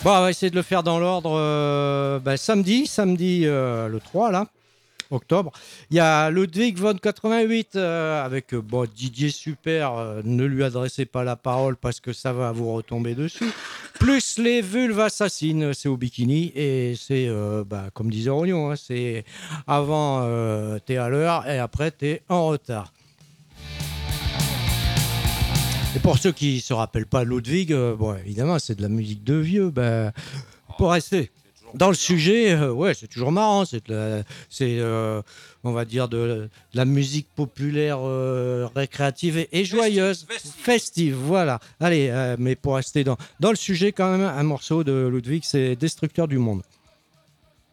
Bon, on va essayer de le faire dans l'ordre. Samedi le 3, là, octobre. Il y a Ludwig von 88 avec Didier Super. Ne lui adressez pas la parole parce que ça va vous retomber dessus. Plus les vulves assassines, c'est au bikini. Et c'est, comme disait Rognon, hein, c'est avant t'es à l'heure et après t'es en retard. Et pour ceux qui ne se rappellent pas Ludwig, évidemment, c'est de la musique de vieux. Pour rester dans le sujet, c'est toujours marrant. On va dire, de la musique populaire récréative et joyeuse. Festive, voilà. Allez, mais pour rester dans le sujet, quand même, un morceau de Ludwig, c'est Destructeur du monde.